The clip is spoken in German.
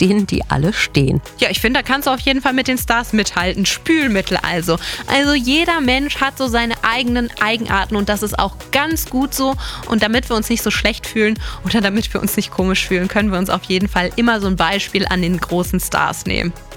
denen die alle stehen. Ja, ich finde, da kannst du auf jeden Fall mit den Stars mithalten. Spülmittel also. Also jeder Mensch hat so seine eigenen Eigenarten und das ist auch ganz gut so. Und damit wir uns nicht so schlecht fühlen oder damit wir uns nicht komisch fühlen, können wir uns auf jeden Fall immer so ein Beispiel an den großen Stars nehmen.